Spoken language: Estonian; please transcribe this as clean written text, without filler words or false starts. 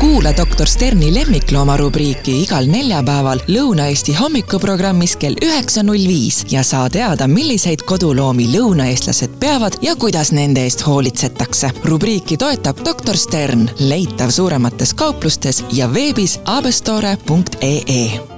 Kuula Dr. Sterni lemmiklooma rubriiki igal neljapäeval Lõuna-Eesti hommikuprogrammis kell 9.05 ja saa teada, milliseid koduloomi lõunaeestlased peavad ja kuidas nende eest hoolitsetakse. Rubriiki toetab Dr. Stern, leitav suuremates kauplustes ja veebis abestore.ee.